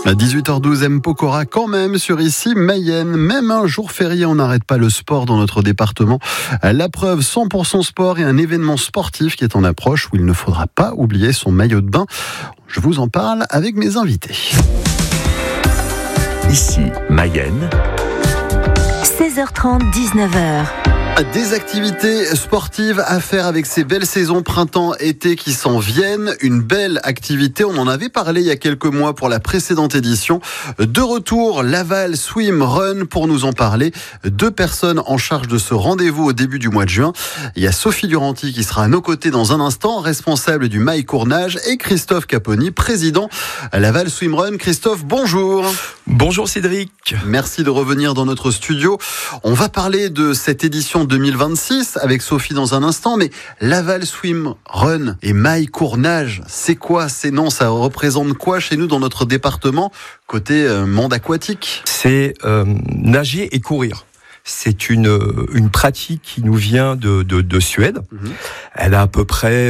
À 18h12, M. Pokora quand même sur ici Mayenne. Même un jour férié, on n'arrête pas le sport dans notre département. La preuve 100% sport et un événement sportif qui est en approche où il ne faudra pas oublier son maillot de bain. Je vous en parle avec mes invités. Ici Mayenne. 16h30, 19h. Des activités sportives à faire avec ces belles saisons printemps-été qui s'en viennent. Une belle activité, on en avait parlé il y a quelques mois pour la précédente édition. De retour, Laval Swim Run pour nous en parler. 2 personnes en charge de ce rendez-vous au début du mois de juin. Il y a Sophie Duranty qui sera à nos côtés dans un instant, responsable du Maille Cournage, et Christophe Caponi, président Laval Swim Run. Christophe, bonjour. Bonjour Cédric. Merci de revenir dans notre studio. On va parler de cette édition 2026 avec Sophie dans un instant, mais Laval Swim Run et Maille Cournage, c'est quoi ces noms? Ça représente quoi chez nous dans notre département côté monde aquatique? C'est nager et courir. C'est une pratique qui nous vient de Suède. Elle a à peu près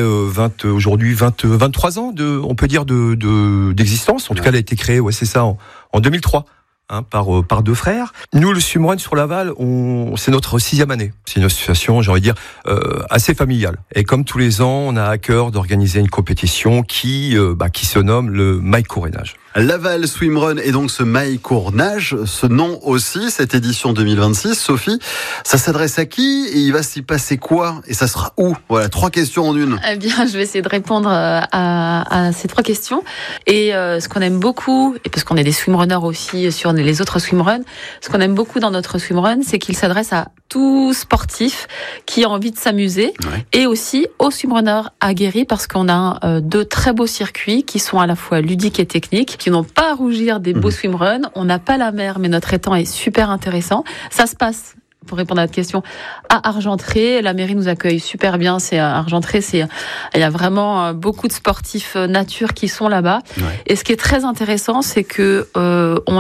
23 ans on peut dire d'existence. En tout cas, elle a été créée, c'est ça, en 2003. Par 2 frères. Nous, le swimrun sur Laval, c'est notre 6e année. C'est une association, j'ai envie de dire, assez familiale. Et comme tous les ans, on a à cœur d'organiser une compétition qui se nomme le Maille Cournage. Laval Swim Run et donc ce Maille Cournage, ce nom aussi, cette édition 2026. Sophie, ça s'adresse à qui et il va s'y passer quoi et ça sera où? Voilà, 3 questions en une. Eh bien, je vais essayer de répondre à ces 3 questions. Et ce qu'on aime beaucoup, et parce qu'on est des swimrunners aussi sur les autres swimruns, ce qu'on aime beaucoup dans notre swimrun, c'est qu'il s'adresse à tout sportif qui a envie de s'amuser, et aussi aux swimrunners aguerris, parce qu'on a 2 très beaux circuits qui sont à la fois ludiques et techniques, qui n'ont pas à rougir des beaux swimruns. On n'a pas la mer, mais notre étang est super intéressant. Ça se passe, pour répondre à votre question, à Argentré. La mairie nous accueille super bien. C'est à Argentré, il y a vraiment beaucoup de sportifs nature qui sont là-bas. Et ce qui est très intéressant, c'est que on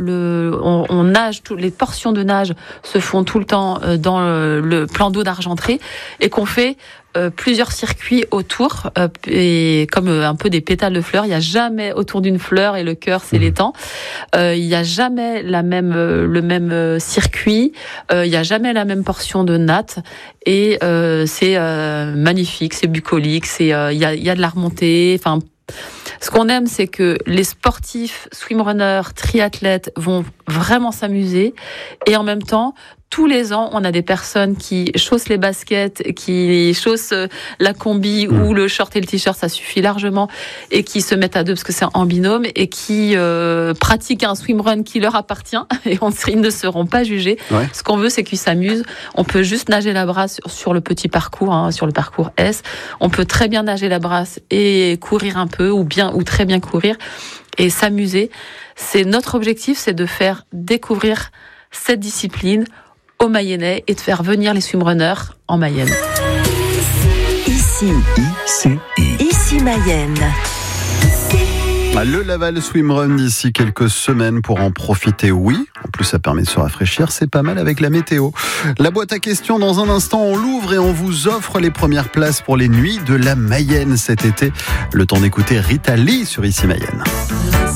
nage, les portions de nage se font tout le temps dans le plan d'eau d'Argentré, et qu'on fait plusieurs circuits autour, et comme un peu des pétales de fleurs. Il n'y a jamais autour d'une fleur, et le cœur, c'est l'étang. Il n'y a jamais le même circuit. Il n'y a jamais la même portion de natte. Et c'est magnifique, c'est bucolique. Il y a de la remontée. Enfin, ce qu'on aime, c'est que les sportifs, swimrunners, triathlètes vont vraiment s'amuser, et en même temps, tous les ans, on a des personnes qui chaussent les baskets, qui chaussent la combi ou le short et le t-shirt, ça suffit largement, et qui se mettent à 2 parce que c'est en binôme, et qui pratiquent un swimrun qui leur appartient, et ils ne seront pas jugés. Ce qu'on veut, c'est qu'ils s'amusent. On peut juste nager la brasse sur le petit parcours, sur le parcours S. On peut très bien nager la brasse et courir un peu, ou très bien courir et s'amuser. C'est notre objectif, c'est de faire découvrir cette discipline aux Mayennais et de faire venir les swimrunners en Mayenne. Ici Mayenne. Le Laval Swim Run d'ici quelques semaines pour en profiter, oui. En plus, ça permet de se rafraîchir, c'est pas mal avec la météo. La boîte à questions, dans un instant, on l'ouvre et on vous offre les premières places pour les nuits de la Mayenne cet été. Le temps d'écouter Rita Lee sur Ici Mayenne.